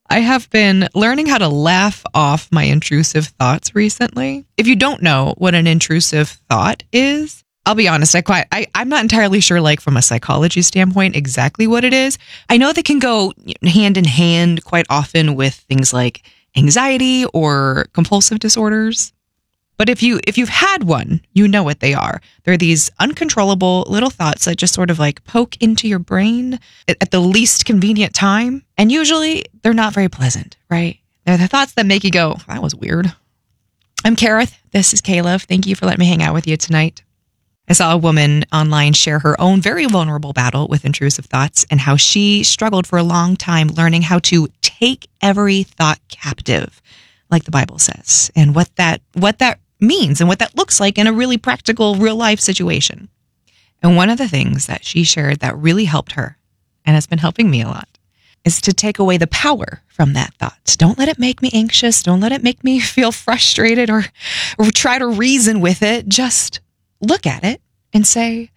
I have been learning how to laugh off my intrusive thoughts recently. If you don't know what an intrusive thought is, I'll be honest, I'm not entirely sure, like from a psychology standpoint, exactly what it is. I know they can go hand in hand quite often with things like anxiety or compulsive disorders. But if you've had one, you know what they are. They're these uncontrollable little thoughts that just sort of like poke into your brain at the least convenient time. And usually they're not very pleasant, right? They're the thoughts that make you go, that was weird. I'm Kareth. This is Caleb. Thank you for letting me hang out with you tonight. I saw a woman online share her own very vulnerable battle with intrusive thoughts and how she struggled for a long time learning how to take every thought captive, like the Bible says, and what that means and what that looks like in a really practical, real life situation. And one of the things that she shared that really helped her, and has been helping me a lot, is to take away the power from that thought. Don't let it make me anxious. Don't let it make me feel frustrated or try to reason with it. Just look at it and say,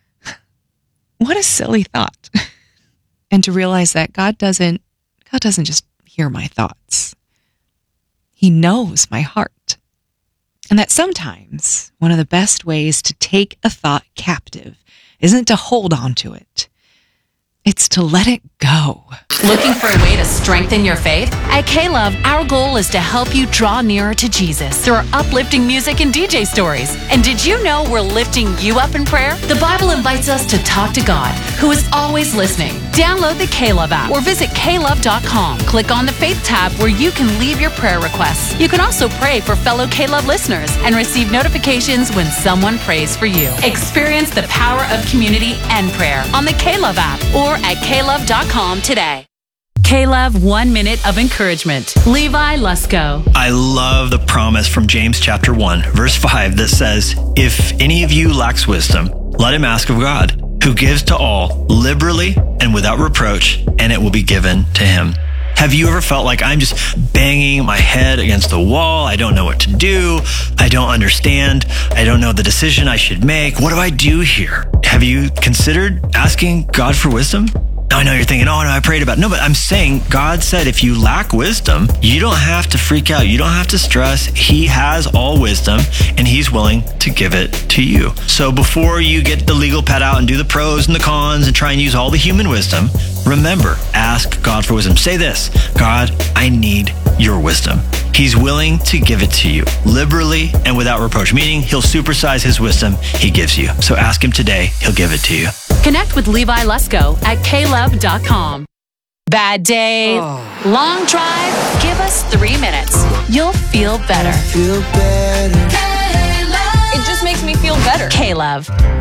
what a silly thought. And to realize that God doesn't just hear my thoughts. He knows my heart. And that sometimes one of the best ways to take a thought captive isn't to hold on to it. It's to let it go. Looking for a way to strengthen your faith? At K-Love, our goal is to help you draw nearer to Jesus through our uplifting music and DJ stories. And did you know we're lifting you up in prayer? The Bible invites us to talk to God, who is always listening. Download the K-Love app or visit klove.com. Click on the Faith tab where you can leave your prayer requests. You can also pray for fellow K-Love listeners and receive notifications when someone prays for you. Experience the power of community and prayer on the K-Love app or at klove.com today. K-Love 1 Minute of Encouragement. Levi Lusko. I love the promise from James chapter 1, verse 5 that says, if any of you lacks wisdom, let him ask of God, who gives to all liberally and without reproach, and it will be given to him. Have you ever felt like I'm just banging my head against the wall? I don't know what to do. I don't understand. I don't know the decision I should make. What do I do here? Have you considered asking God for wisdom? Now I know you're thinking, oh no, I prayed about it. No, but I'm saying God said if you lack wisdom, you don't have to freak out. You don't have to stress. He has all wisdom and he's willing to give it to you. So before you get the legal pad out and do the pros and the cons and try and use all the human wisdom, remember, ask God for wisdom. Say this, God, I need your wisdom. He's willing to give it to you liberally and without reproach, meaning he'll supersize his wisdom he gives you. So ask him today, he'll give it to you. Connect with Levi Lusko at klove.com. Bad day, long drive, give us 3 minutes. You'll feel better. It just makes me feel better. K-Love.